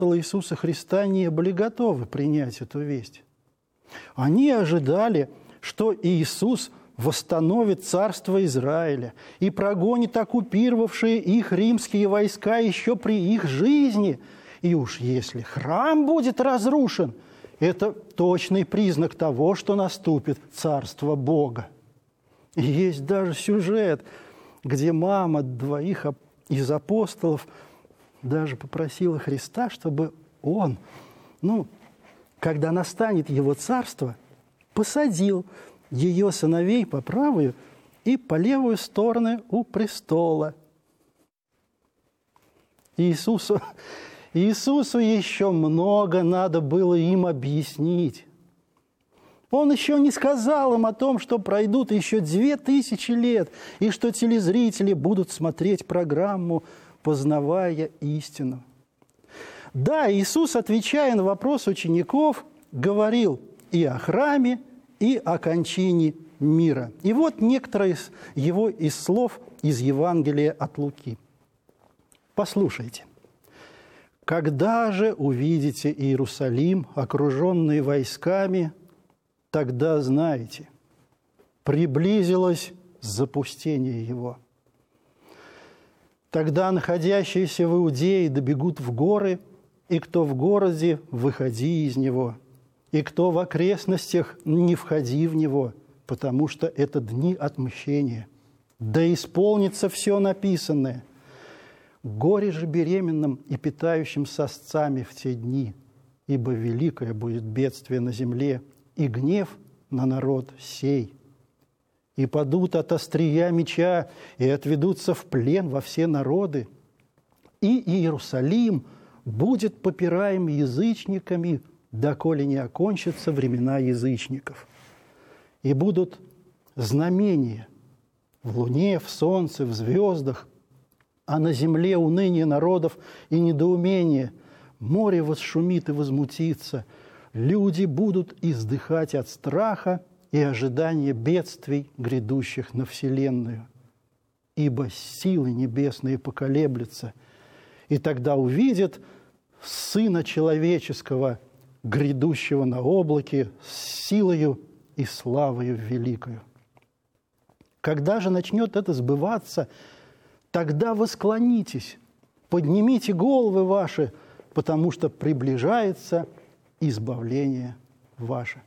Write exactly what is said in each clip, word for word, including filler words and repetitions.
Иисуса Христа не были готовы принять эту весть. Они ожидали, что Иисус восстановит царство Израиля и прогонит оккупировавшие их римские войска еще при их жизни. И уж если храм будет разрушен, это точный признак того, что наступит царство Бога. И есть даже сюжет, где мама двоих из апостолов даже попросила Христа, чтобы он, ну, когда настанет его царство, посадил ее сыновей по правую и по левую стороны у престола. Иисусу, Иисусу еще много надо было им объяснить. Он еще не сказал им о том, что пройдут еще две тысячи лет, и что телезрители будут смотреть программу «Познавая истину». Да, Иисус, отвечая на вопрос учеников, говорил и о храме, и о кончине мира. И вот некоторые из его из слов из Евангелия от Луки. Послушайте. «Когда же увидите Иерусалим, окруженный войсками, тогда знаете, приблизилось запустение его. Тогда находящиеся в Иудее добегут в горы, и кто в городе, выходи из него, и кто в окрестностях, не входи в него, потому что это дни отмщения. Да исполнится все написанное. Горе же беременным и питающим сосцами в те дни, ибо великое будет бедствие на земле, и гнев на народ сей. И падут от острия меча, и отведутся в плен во все народы. И Иерусалим будет попираем язычниками, доколе не окончатся времена язычников. И будут знамения в луне, в солнце, в звездах, а на земле уныние народов и недоумение. Море восшумит и возмутится. Люди будут издыхать от страха и ожидания бедствий, грядущих на вселенную. Ибо силы небесные поколеблются, и тогда увидят Сына Человеческого, грядущего на облаке, с силою и славою великою. Когда же начнет это сбываться, тогда восклонитесь, поднимите головы ваши, потому что приближается избавление ваше».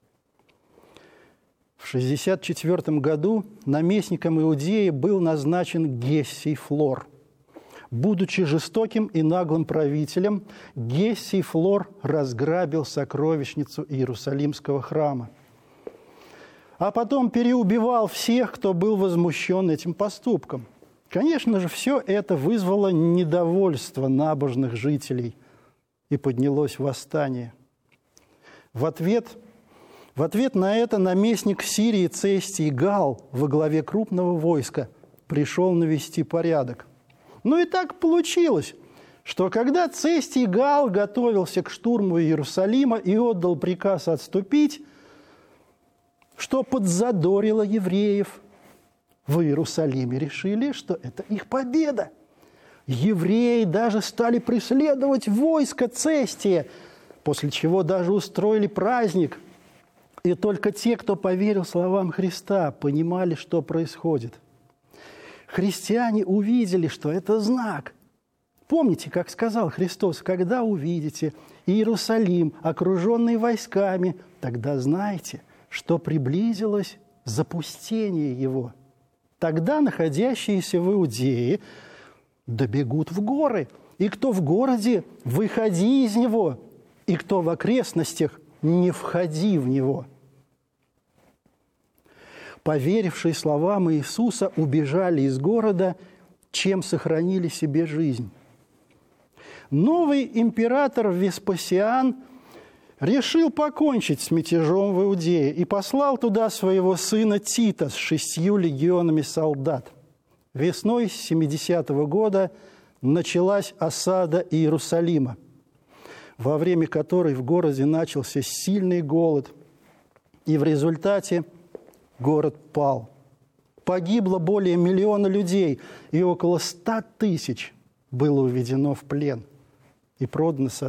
В шестьдесят четвёртом году наместником Иудеи был назначен Гессий Флор. Будучи жестоким и наглым правителем, Гессий Флор разграбил сокровищницу Иерусалимского храма, а потом переубивал всех, кто был возмущен этим поступком. Конечно же, все это вызвало недовольство набожных жителей, и поднялось восстание. В ответ, в ответ на это наместник Сирии Цестий Гал во главе крупного войска пришел навести порядок. Ну и так получилось, что когда Цестий Гал готовился к штурму Иерусалима и отдал приказ отступить, что подзадорило евреев, в Иерусалиме решили, что это их победа. Евреи даже стали преследовать войско Цестия, после чего даже устроили праздник. И только те, кто поверил словам Христа, понимали, что происходит. Христиане увидели, что это знак. Помните, как сказал Христос: «Когда увидите Иерусалим, окруженный войсками, тогда знайте, что приблизилось запустение его. Тогда находящиеся в Иудее добегут в горы, и кто в городе, выходи из него, и кто в окрестностях, не входи в него». Поверившие словам Иисуса убежали из города, чем сохранили себе жизнь. Новый император Веспасиан решил покончить с мятежом в Иудее и послал туда своего сына Тита с шестью легионами солдат. Весной семидесятого года началась осада Иерусалима, во время которой в городе начался сильный голод, и в результате город пал. Погибло более миллиона людей, и около ста тысяч было уведено в плен. и продано